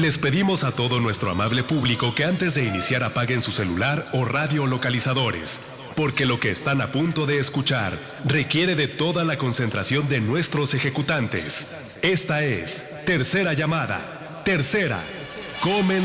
Les pedimos a todo nuestro amable público que antes de iniciar apaguen su celular o radio localizadores, porque lo que están a punto de escuchar requiere de toda la concentración de nuestros ejecutantes. Esta es Tercera Llamada. Tercera.